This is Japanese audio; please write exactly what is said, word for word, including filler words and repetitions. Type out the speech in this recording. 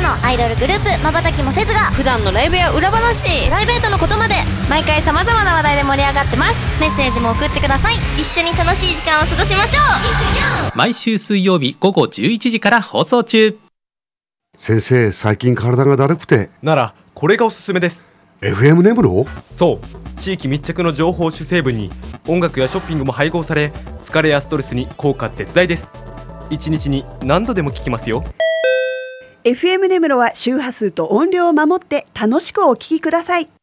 のアイドルグループまばたきもせずが普段のライブや裏話、プライベートのことまで毎回さまざまな話題で盛り上がってます。メッセージも送ってください。一緒に楽しい時間を過ごしましょう。 毎週水曜日午後じゅういちじから放送中。 先生、最近体がだるくて。 ならこれがおすすめです。 エフエム ネムロ？ そう地域密着の情報主成分に音楽やショッピングも配合され、疲れやストレスに効果絶大です。一日に何度でも聞きますよ。 エフエム ネムロは周波数と音量を守って楽しくお聞きください。